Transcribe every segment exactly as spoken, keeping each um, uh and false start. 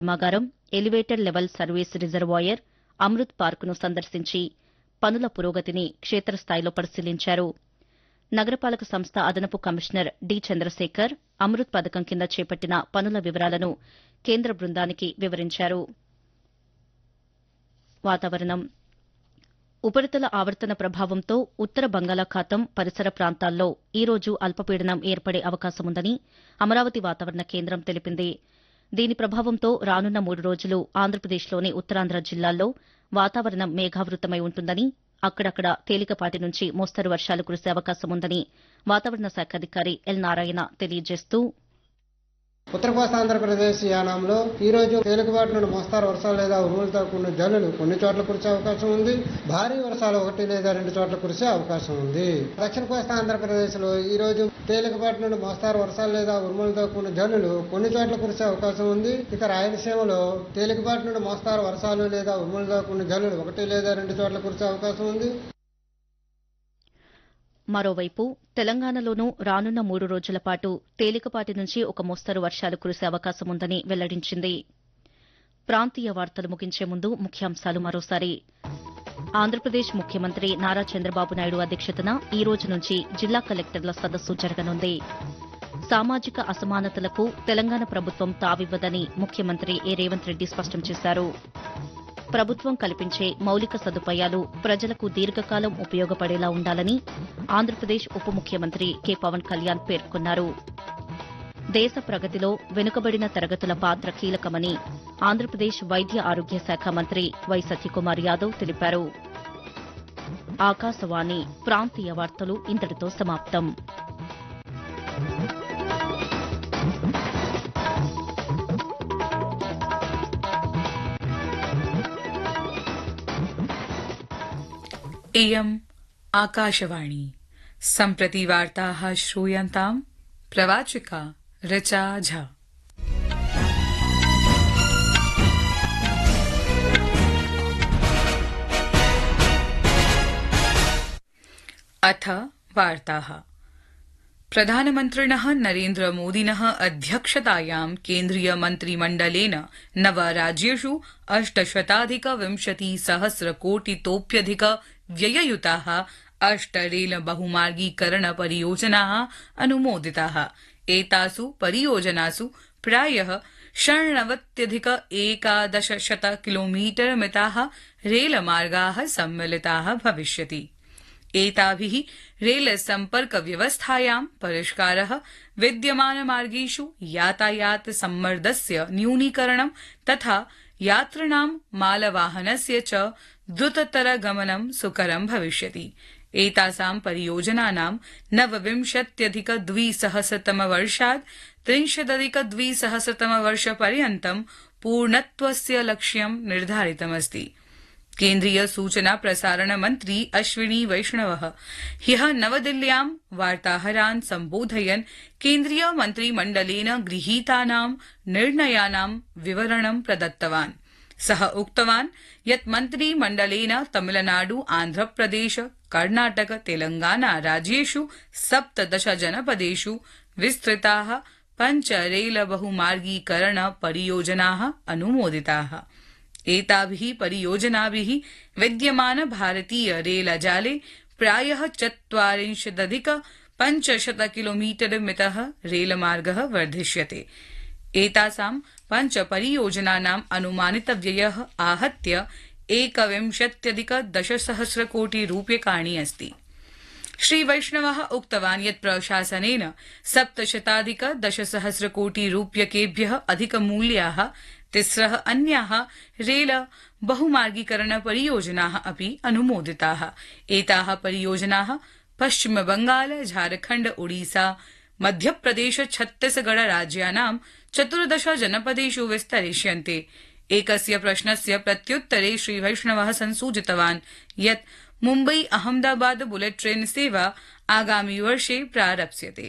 కర్మాగారం, elevated level service reservoir, Amrit పార్కును సందర్శించి పనుల పురోగతిని క్షేత్రస్థాయిలో పరిశీలించారు. నగరపాలక సంస్థ అదనపు కమిషనర్ డి చంద్రశేఖర్ అమృత్ పథకం కింద చేపట్టిన పనుల వివరాలను కేంద్ర బృందానికి వివరించారు. వాతావరణం ఉపరితల ఆవర్తన ప్రభావంతో ఉత్తర బంగాళాఖాతం పరిసర ప్రాంతాల్లో ఈ రోజు అల్పపీడనం ఏర్పడే అవకాశముందని అమరావతి వాతావరణ కేంద్రం తెలిపింది. దీని ప్రభావంతో రానున్న మూడు రోజులు ఆంధ్రప్రదేశ్లోని ఉత్తరాంధ్ర జిల్లాల్లో వాతావరణం మేఘావృతమై ఉంటుందని, అక్కడక్కడ తేలికపాటి నుంచి మోస్తరు వర్షాలు కురిసే అవకాశముందని వాతావరణ శాఖ అధికారి ఎల్ నారాయణ తెలియజేస్తూ, ఉత్తర కోస్తా ఆంధ్రప్రదేశ్ యానాంలో ఈ రోజు తేలికపాటి నుండి మోస్తారు వర్షాలు లేదా ఉరుములతో కూడిన జల్లులు కొన్ని చోట్ల కురిసే అవకాశం ఉంది. భారీ వర్షాలు ఒకటి లేదా రెండు చోట్ల కురిసే అవకాశం ఉంది. దక్షిణ కోస్తా ఆంధ్రప్రదేశ్ లో ఈ రోజు తేలికపాటి నుండి మోస్తారు వర్షాలు లేదా ఉరుములతో కూడిన జల్లులు కొన్ని చోట్ల కురిసే అవకాశం ఉంది. ఇక రాయలసీమలో తేలికపాటి నుండి మోస్తారు వర్షాలు లేదా ఉరుములతో కూడిన జల్లులు ఒకటి లేదా రెండు చోట్ల కురిసే అవకాశం ఉంది. మరోవైపు తెలంగాణలోనూ రానున్న మూడు రోజుల పాటు తేలికపాటి నుంచి ఒక మోస్తరు వర్షాలు కురిసే అవకాశముందని వెల్లడించింది. ప్రాంతీయ వార్తలు ముగించే ముందు ముఖ్యాంశాలు మరోసారి. ఆంధ్రప్రదేశ్ ముఖ్యమంత్రి నారా చంద్రబాబు నాయుడు అధ్యక్షతన ఈ రోజు నుంచి జిల్లా కలెక్టర్ల సదస్సు జరగనుంది. సామాజిక అసమానతలకు తెలంగాణ ప్రభుత్వం తావివ్వదని ముఖ్యమంత్రి ఏ రేవంత్ రెడ్డి స్పష్టం చేశారు. ప్రభుత్వం కల్పించే మౌలిక సదుపాయాలు ప్రజలకు దీర్ఘకాలం ఉపయోగపడేలా ఉండాలని ఆంధ్రప్రదేశ్ ఉప ముఖ్యమంత్రి కె పవన్ కళ్యాణ్ పేర్కొన్నారు. దేశ ప్రగతిలో వెనుకబడిన తరగతుల పాత్ర కీలకమని ఆంధ్రప్రదేశ్ వైద్య ఆరోగ్య శాఖ మంత్రి వై సత్యకుమార్ యాదవ్ తెలిపారు. ఆకాశవాణి ప్రాంతీయ వార్తలు ఇంతటితో సమాప్తం. इयम् आकाशवाणी सम्प्रति वार्ताः श्रूयन्ताम् प्रवाचिका ऋचा झा। अथ वार्ताः। प्रधानमन्त्रिणः नरेन्द्रमोदिनः अध्यक्षतायां केन्द्रीय मन्त्रिमण्डलेन नव राज्येषु अष्टशताधिक विंशति सहस्रकोटितोप्यधिक व्यययुताः अष्ट रेल बहुमार्गीकरण परियोजनाः अनुमोदिताः। एतासु परियोजनासु प्रायः षण्णवत्यधिक एकादशशत किलोमीटर मिताः रेलमार्गाः सम्मिलिताः भविष्यति। एताभिः रेल सम्पर्क व्यवस्थायां परिष्कारः, विद्यमानमार्गेषु यातायात सम्मर्दस्य न्यूनीकरणं तथा यात्रिणां मालवाहनस्य च द्रुततरगमनं सुकरं भविष्यति। एतासां परियोजनानां नवविंशत्यधिक द्विसहस्रतमवर्षात् त्रिंशदधिक द्विसहस्रतमवर्षपर्यन्तं पूर्णत्वस्य लक्ष्यं निर्धारितमस्ति। केन्द्रीय सूचना प्रसारण मन्त्री अश्विनी वैष्णवः ह्यः नवदिल्ल्यां वार्ताहरान् सम्बोधयन् केन्द्रीय मन्त्रिमण्डलेन गृहीतानां निर्णयानां विवरणं प्रदत्तवान्। सः उक्तवान् यत् मन्त्रिमण्डलेन तमिलनाडु, आन्ध्रप्रदेश, कर्णाटक, तेलंगाना राज्येषु सप्तदश जनपदेषु विस्तृताः पञ्च रेल बहुमार्गीकरण परियोजनाः अनुमोदिताः। एताभिः परियोजनाभिः विद्यमान भारतीय रेलजाले प्रायः चत्वारिंशदधिक पञ्चशत किलोमीटर मितः रेलमार्गः वर्धिष्यते। एतासां पञ्च परियोजनानाम् अनुमानितव्ययः आहत्य एकविंशत्यधिक दशसहस्रकोटि रूप्यकाणि अस्ति। श्री वैष्णवः उक्तवान् यत् प्रशासनेन सप्तशताधिक दशसहस्रकोटि रूप्यकेभ्यः अधिकमूल्याः तिस्रः अन्याः रेल बहुमार्गीकरण परियोजनाः अपि अनुमोदिताः। एताः परियोजनाः पश्चिम बंगाल, झारखण्ड, ओडिसा, मध्यप्रदेश, छत्तीसगढ़ राज्यानां चतुर्दश जनपदेषु विस्तरिष्यन्ते। एकस्य प्रश्नस्य प्रत्युत्तरे श्री वैष्णवः संसूचितवान् यत् मुम्बई अहमदाबाद बुलेट ट्रेन सेवा आगामि वर्षे प्रारप्स्यते।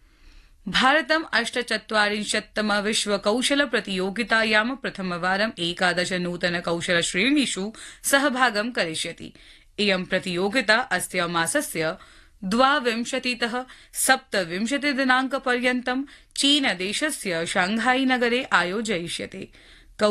भारतम् अष्टचत्वारिंशत्तम विश्व कौशल प्रतियोगितायां प्रथमवारं एकादश नूतन कौशल श्रेणीषु सहभागं करिष्यति। इयं प्रतियोगिता अस्य मासस्य द्वाविंशतितः सप्तविंशति दिनांकपर्यन्तं चीनदेशस्य शांघाई नगरे आयोजयिष्यते।